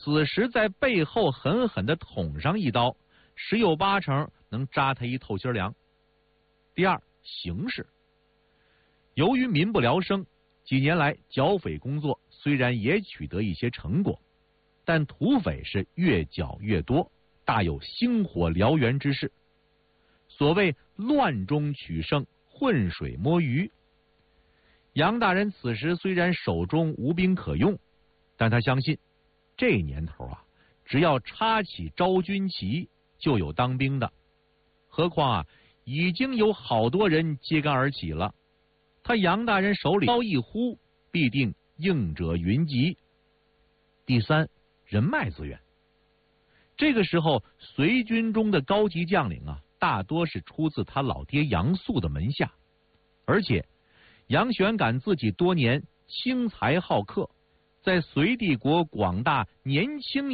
此时在背后狠狠地捅上一刀，十有八成能扎他一透心凉。第二，形势。由于民不聊生，几年来剿匪工作虽然也取得一些成果，但土匪是越剿越多，大有星火燎原之势。所谓乱中取胜，浑水摸鱼。杨大人此时虽然手中无兵可用，但他相信这年头啊，只要插起招军旗，就有当兵的。何况啊，已经有好多人揭竿而起了。他杨大人手里刀一呼，必定应者云集。第三，人脉资源。这个时候，隋军中的高级将领啊，大多是出自他老爹杨素的门下，而且杨玄感自己多年轻才好客，在隋帝国广大年轻